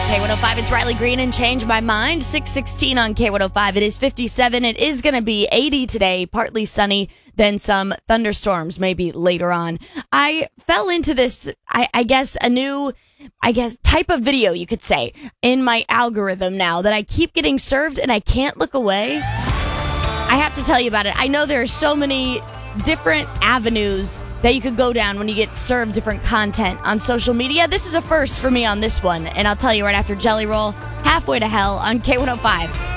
K105, it's Riley Green and Change My Mind. 6:16 on K105. It is 57. It is going to be 80 today, partly sunny, then some thunderstorms maybe later on. I fell into this, I guess, a new type of video, you could say, in my algorithm now that I keep getting served and I can't look away. I have to tell you about it. I know there are so many different avenues that you could go down when you get served different content on social media. This is a first for me on this one, and I'll tell you right after Jelly Roll, Halfway to Hell on K105.